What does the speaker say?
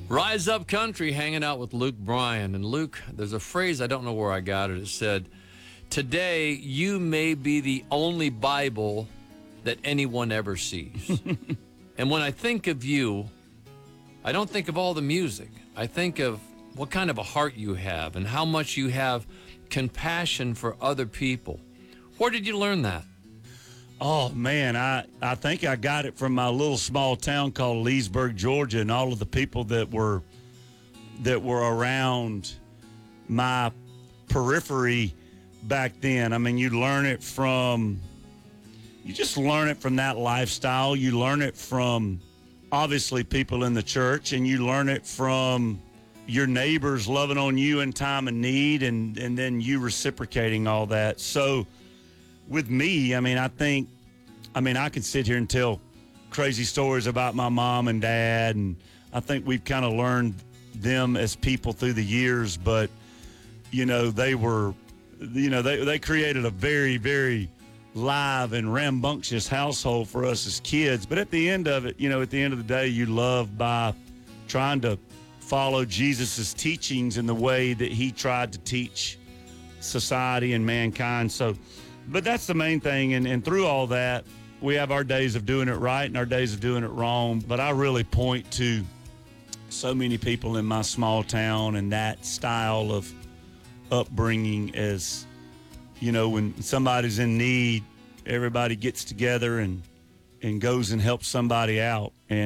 Rise Up Country, hanging out with Luke Bryan. And Luke, there's a phrase, I don't know where I got it. It said, today you may be the only Bible that anyone ever sees. And when I think of you, I don't think of all the music. I think of what kind of a heart you have and how much you have compassion for other people. Where did you learn that? Oh, man, I think I got it from my little small town called Leesburg, Georgia, and all of the people that were around my periphery back then. I mean, you just learn it from that lifestyle. You learn it from, obviously, people in the church, and you learn it from your neighbors loving on you in time of need, and then you reciprocating all that. So with me, I can sit here and tell crazy stories about my mom and dad, and I think we've kind of learned them as people through the years, but, they created a very, very live and rambunctious household for us as kids. But at the end of it, at the end of the day, you love by trying to follow Jesus's teachings in the way that he tried to teach society and mankind. But that's the main thing. And through all that, we have our days of doing it right and our days of doing it wrong. But I really point to so many people in my small town and that style of upbringing as, when somebody's in need, everybody gets together and goes and helps somebody out.